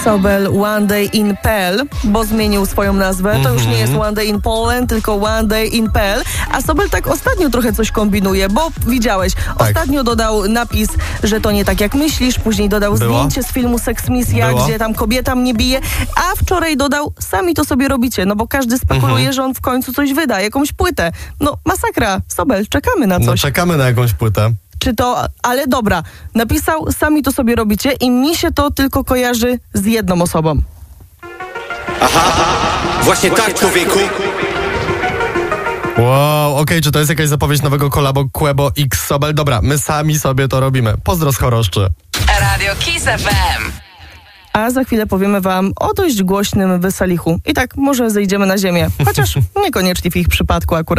Sobel One Day in PL, bo zmienił swoją nazwę. To już nie jest One Day in Poland, tylko One Day in PL. A Sobel tak ostatnio trochę coś kombinuje, bo widziałeś, ostatnio dodał napis, że to nie tak jak myślisz, później dodał zdjęcie z filmu Sex Misja, gdzie tam kobieta mnie bije, a wczoraj dodał, sami to sobie robicie, no bo każdy spekuluje, że on w końcu coś wyda, jakąś płytę. No masakra, Sobel, czekamy na coś. No czekamy na jakąś płytę. Czy to, ale dobra, napisał, sami to sobie robicie i mi się to tylko kojarzy z jedną osobą. Aha, właśnie tak, człowieku. Wow, okej, czy to jest jakaś zapowiedź nowego kolabo Quebo x Sobel? Dobra, my sami sobie to robimy. Pozdro z Choroszczy. Radio Kiss FM. A za chwilę powiemy wam o dość głośnym Weselichu. I tak, może zejdziemy na ziemię. Chociaż niekoniecznie w ich przypadku akurat.